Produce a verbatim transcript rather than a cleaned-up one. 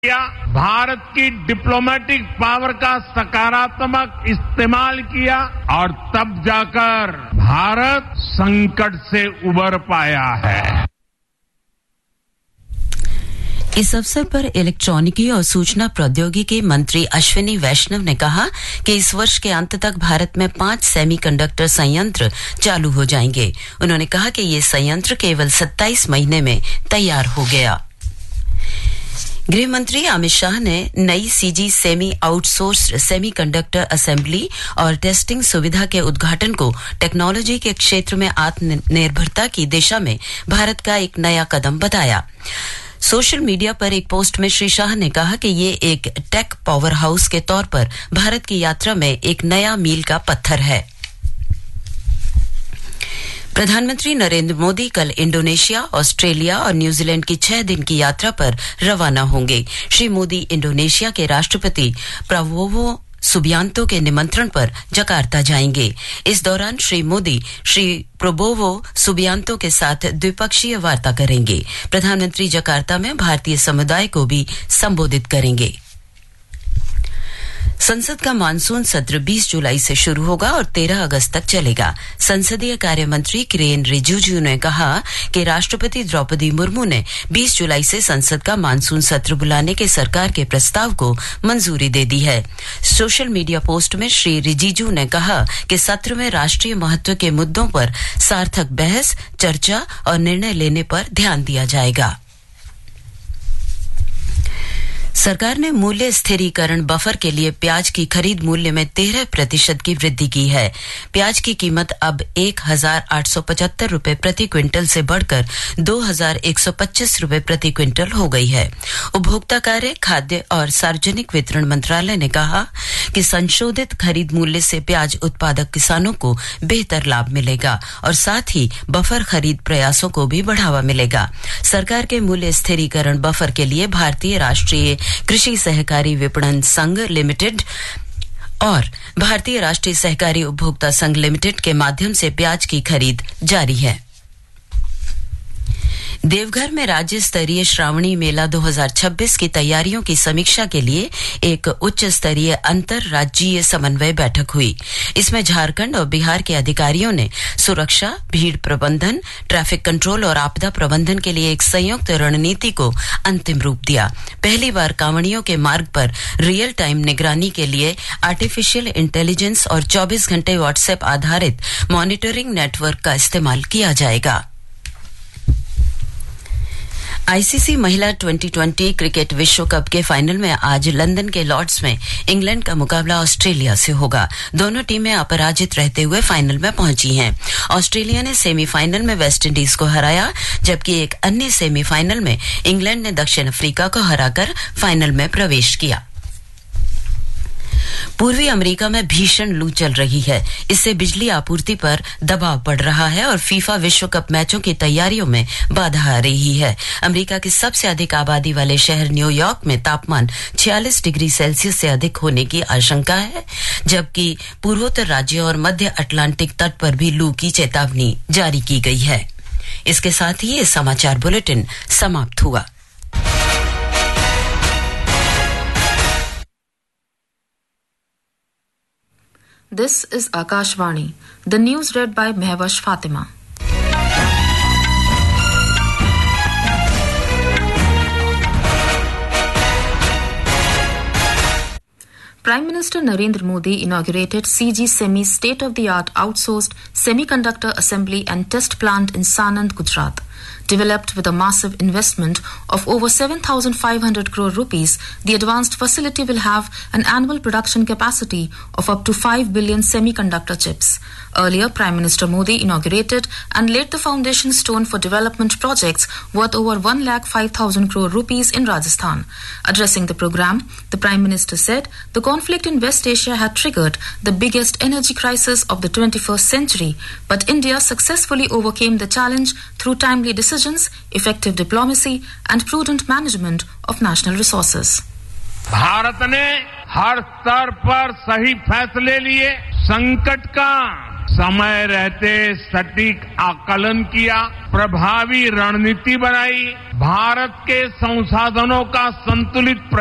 भारत की diplomatic power का सकारात्मक इस्तेमाल किया और तब जाकर भारत संकट से उबर पाया है। इस अवसर पर इलेक्ट्रॉनिकी और सूचना प्रौद्योगिकी मंत्री अश्विनी वैष्णव ने कहा कि इस वर्ष के अंत तक भारत में पांच सेमीकंडक्टर संयंत्र चालू हो जाएंगे। उन्होंने कहा कि ये संयंत्र केवल सत्ताईस महीने में तैयार हो गया। गृह मंत्री अमित शाह ने नई CG semi outsourced semiconductor assembly और टेस्टिंग सुविधा के उद्घाटन को टेक्नोलॉजी के क्षेत्र में आत्मनिर्भरता की दिशा में भारत का एक नया कदम बताया। सोशल मीडिया पर एक पोस्ट में श्री शाह ने कहा कि ये एक टेक पावर हाउस के तौर पर भारत की यात्रा में एक नया मील का पत्थर है। प्रधानमंत्री नरेंद्र मोदी कल इंडोनेशिया, ऑस्ट्रेलिया और न्यूजीलैंड की छह दिन की यात्रा पर रवाना होंगे। श्री मोदी इंडोनेशिया के राष्ट्रपति प्राबोवो सुबियांतो के निमंत्रण पर जकार्ता जाएंगे। इस दौरान श्री मोदी श्री प्राबोवो सुबियांतो के साथ द्विपक्षीय वार्ता करेंगे। प्रधानमंत्री जकार्ता में भारतीय समुदाय को भी संबोधित करेंगे। संसद का मानसून सत्र बीस जुलाई से शुरू होगा और तेरह अगस्त तक चलेगा। संसदीय कार्य मंत्री किरेन रिजिजू ने कहा कि राष्ट्रपति द्रौपदी मुर्मू ने बीस जुलाई से संसद का मानसून सत्र बुलाने के सरकार के प्रस्ताव को मंजूरी दे दी है। सोशल मीडिया पोस्ट में श्री रिजिजू ने कहा कि सत्र में राष्ट्रीय महत्व के मुद्दों पर सार्थक बहस, चर्चा और निर्णय लेने पर ध्यान दिया जाएगा। सरकार ने मूल्य स्थिरीकरण बफर के लिए प्याज की खरीद मूल्य में तेरह प्रतिशत की वृद्धि की है। प्याज की कीमत अब एक हजार आठ सौ पचहत्तर रुपए प्रति क्विंटल से बढ़कर दो हजार एक सौ पच्चीस रुपए प्रति क्विंटल हो गई है। उपभोक्ता कार्य, खाद्य और सार्वजनिक वितरण मंत्रालय ने कहा कि संशोधित खरीद मूल्य से प्याज उत्पादक किसानों को बेहतर लाभ मिलेगा और साथ ही बफर खरीद प्रयासों को भी बढ़ावा मिलेगा। सरकार के मूल्य स्थिरीकरण बफर के लिए भारतीय राष्ट्रीय कृषि सहकारी विपणन संघ लिमिटेड और भारतीय राष्ट्रीय सहकारी उपभोक्ता संघ लिमिटेड के माध्यम से प्याज की खरीद जारी है। देवघर में राज्य स्तरीय श्रावणी मेला दो हज़ार छब्बीस की तैयारियों की समीक्षा के लिए एक उच्च स्तरीय अंतर राज्यीय समन्वय बैठक हुई। इसमें झारखंड और बिहार के अधिकारियों ने सुरक्षा, भीड़ प्रबंधन, ट्रैफिक कंट्रोल और आपदा प्रबंधन के लिए एक संयुक्त रणनीति को अंतिम रूप दिया। पहली बार कांवड़ियों के मार्ग पर रियल टाइम निगरानी के लिए आर्टिफिशियल इंटेलिजेंस और चौबीस घंटे व्हाट्सएप आधारित मॉनिटरिंग नेटवर्क का इस्तेमाल किया जाएगा। आईसीसी महिला ट्वेंटी ट्वेंटी क्रिकेट विश्व कप के फाइनल में आज लंदन के लॉर्ड्स में इंग्लैंड का मुकाबला ऑस्ट्रेलिया से होगा। दोनों टीमें अपराजित रहते हुए फाइनल में पहुंची हैं। ऑस्ट्रेलिया ने सेमीफाइनल में वेस्टइंडीज को हराया, जबकि एक अन्य सेमीफाइनल में इंग्लैंड ने दक्षिण अफ्रीका को हराकर फाइनल में प्रवेश किया। पूर्वी अमेरिका में भीषण लू चल रही है। इससे बिजली आपूर्ति पर दबाव बढ़ रहा है और फीफा विश्व कप मैचों की तैयारियों में बाधा आ रही है। अमेरिका के सबसे अधिक आबादी वाले शहर न्यूयॉर्क में तापमान छियालीस डिग्री सेल्सियस से अधिक होने की आशंका है, जबकि पूर्वोत्तर राज्यों और मध्य अटलांटिक तट पर भी लू की चेतावनी जारी की गई है। इसके साथ ही ये समाचार बुलेटिन समाप्त हुआ। This is Akashvani. The news read by Mehwash Fatima. Prime Minister Narendra Modi inaugurated C G Semi's state-of-the-art outsourced semiconductor assembly and test plant in Sanand, Gujarat. Developed with a massive investment of over seven thousand five hundred crore rupees, the advanced facility will have an annual production capacity of up to five billion semiconductor chips. Earlier, Prime Minister Modi inaugurated and laid the foundation stone for development projects worth over one lakh five thousand crore rupees in Rajasthan. Addressing the program, the Prime Minister said the conflict in West Asia had triggered the biggest energy crisis of the twenty-first century, but India successfully overcame the challenge through timely decisions, effective diplomacy and prudent management of national resources. Bharat ने हर स्तर पर सही फैसले लिए, संकट का समय रहते सटीक आकलन किया, प्रभावी रणनीति बनाई, भारत के संसाधनों का संतुलित